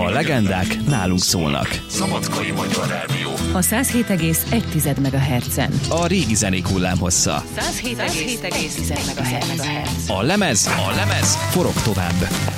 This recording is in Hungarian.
A legendák nálunk szólnak. Szabadkai Magyar Rádió. A 107,1 MHz-en. A régi zenék hullámhossza. 107,1 MHz. A lemez forog tovább.